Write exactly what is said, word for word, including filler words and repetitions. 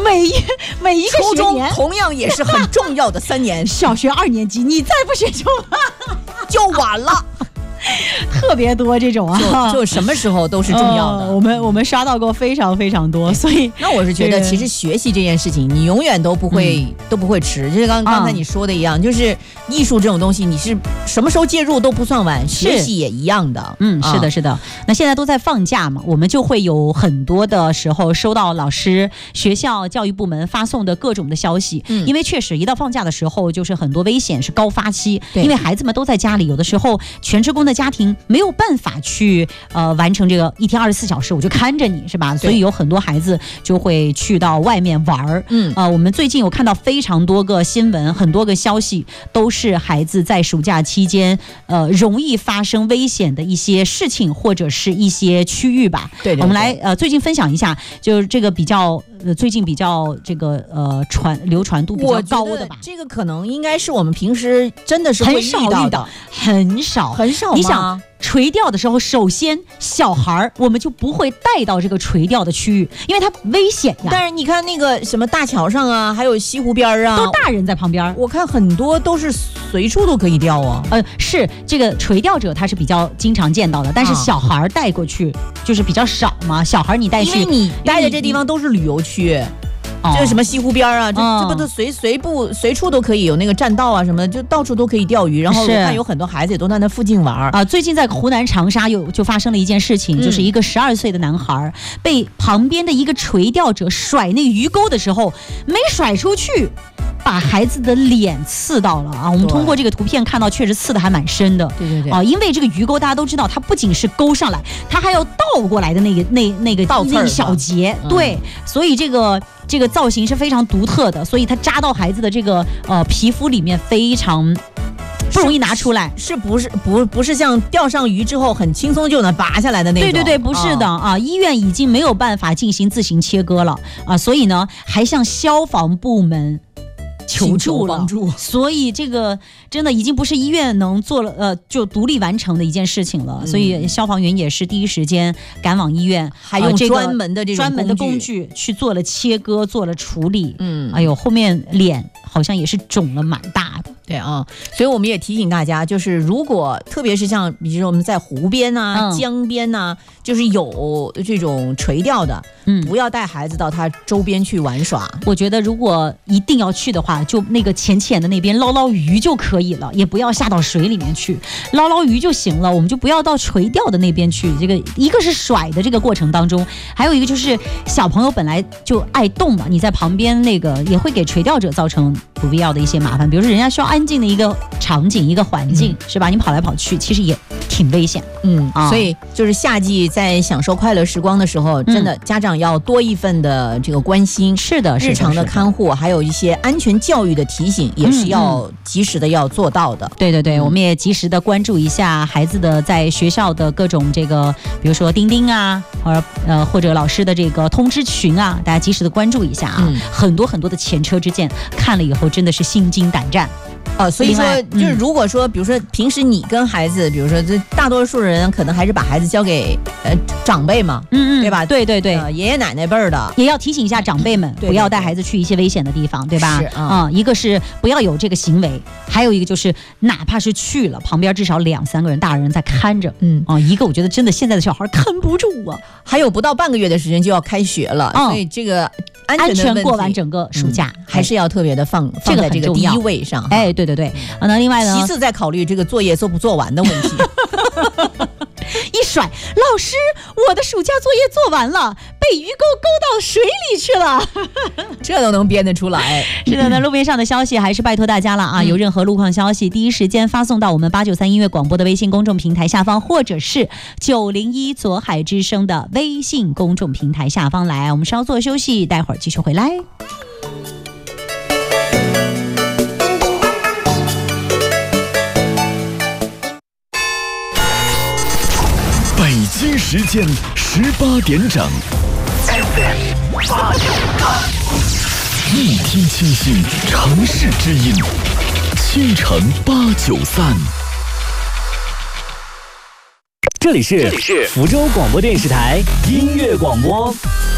每一每一个初中学年同样也是很重要的三年， 小学二年级你再不学中就晚了。 特别多这种啊， 就就什么时候都是重要的。 呃、我们我们刷到过非常非常多，所以那我是觉得，其实学习这件事情，你永远都不会、嗯、都不会迟。就是刚刚才你说的一样，嗯、就是艺术这种东西，你是什么时候介入都不算晚，学习也一样的。 嗯，是的，是的。那现在都在放假嘛，我们就会有很多的时候收到老师、学校、教育部门发送的各种的消息。嗯，因为确实一到放假的时候，就是很多危险是高发期，因为孩子们都在家里，有的时候全职工的家庭没有办法去呃完成这个一天二十四小时我就看着你是吧，所以有很多孩子就会去到外面玩。嗯，呃，我们最近有看到非常多个新闻，很多个消息都是孩子在暑假期间呃容易发生危险的一些事情或者是一些区域吧。 对, 对, 对， 我们来呃最近分享一下，就是这个比较呃最近比较这个呃传流传度比较高的吧。 这个可能应该是我们平时真的是会遇到的， 很少很少。 你想垂钓的时候，首先小孩我们就不会带到这个垂钓的区域，因为它危险呀。 但是你看那个什么大桥上啊，还有西湖边啊， 都大人在旁边， 我看很多都是随处都可以钓啊。 呃，是这个垂钓者他是比较经常见到的，但是小孩带过去就是比较少嘛。小孩你带去， 因为你待的这地方都是旅游区。这是什么西湖边啊？这这不都随随不随处都可以有那个栈道啊什么的，就到处都可以钓鱼。然后我看有很多孩子也都在那附近玩啊。最近在湖南长沙有就发生了一件事情，嗯、就是一个十二岁的男孩被旁边的一个垂钓者甩那鱼钩的时候没甩出去，把孩子的脸刺到了啊！我们通过这个图片看到，确实刺的还蛮深的。 对对对。 啊，因为这个鱼钩大家都知道，它不仅是勾上来，它还要倒过来的那个那那个倒那一小节。嗯、对，所以这个。这个造型是非常独特的，所以它扎到孩子的这个呃皮肤里面非常不容易拿出来， 是不是不不是像钓上鱼之后很轻松就能拔下来的那种？ 对对对，不是的、哦、啊！医院已经没有办法进行自行切割了啊，所以呢，还向消防部门求助了， 帮助。 所以这个真的已经不是医院能做了呃就独立完成的一件事情了、嗯、所以消防员也是第一时间赶往医院， 还用专门的这种专门的工具去做了切割，做了处理。嗯，哎呦，后面脸好像也是肿了蛮大的。 对啊，所以我们也提醒大家，就是如果特别是像比如说我们在湖边啊、嗯、江边啊，就是有这种垂钓的，嗯，不要带孩子到它周边去玩耍。 我觉得如果一定要去的话，就那个浅浅的那边捞捞鱼就可以了，也不要下到水里面去，捞捞鱼就行了。我们就不要到垂钓的那边去。这个一个是甩的这个过程当中，还有一个就是小朋友本来就爱动嘛，你在旁边那个也会给垂钓者造成不必要的一些麻烦，比如说人家需要安静的一个场景一个环境、嗯、是吧，你跑来跑去其实也挺危险。 嗯、啊、所以就是夏季在享受快乐时光的时候、嗯、真的家长要多一份的这个关心。 是的， 日常的看护还有一些安全教育的提醒也是要及时的要做到的。 嗯嗯、对对对、嗯、我们也及时的关注一下孩子的在学校的各种这个比如说钉钉啊或者呃或者老师的这个通知群啊，大家及时的关注一下啊、嗯、很多很多的前车之鉴看了以后真的是心惊胆战。 呃，所以说就是如果说、嗯、比如说平时你跟孩子比如说这大多数人可能还是把孩子交给呃长辈嘛，嗯嗯，对吧？ 对对对、 呃、爷爷奶奶辈儿的也要提醒一下长辈们、嗯、不要带孩子去一些危险的地方，对吧？ 是啊、 嗯，一个是不要有这个行为，还有一个就是哪怕是去了旁边至少两三个人大人在看着。嗯啊、呃，一个我觉得真的现在的小孩看不住啊， 还有不到半个月的时间就要开学了、嗯、所以这个安全, 安全过完整个暑假、 嗯、还是要特别的放放在这个第一位上。 哎，对对对。啊，那另外呢？ 其次再考虑这个作业做不做完的问题。 一甩，老师，我的暑假作业做完了，被鱼钩勾到水里去了。 这都能编得出来。 是的，那路边上的消息还是拜托大家了啊！有任何路况消息，第一时间发送到我们八九三音乐广播的微信公众平台下方，或者是九零一左海之声的微信公众平台下方来。我们稍作休息，待会儿继续回来。 北京时间十八点整 ，F M 八九三，一听清新城市之音，青城八九三。 这里是这里是福州广播电视台音乐广播。